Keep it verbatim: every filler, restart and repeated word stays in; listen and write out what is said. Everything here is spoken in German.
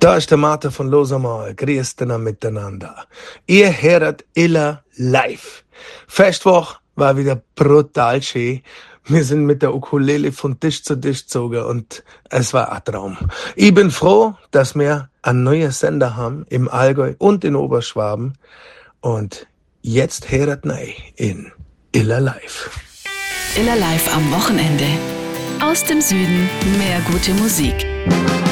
Da ist der Martin von Losamal. Grüßt miteinander. Ihr hört Iller live. Festwoch war wieder brutal schön. Wir sind mit der Ukulele von Tisch zu Tisch gezogen und es war ein Traum. Ich bin froh, dass wir einen neuen Sender haben im Allgäu und in Oberschwaben. Und jetzt hört neu in Iller live. Iller live am Wochenende. Aus dem Süden mehr gute Musik.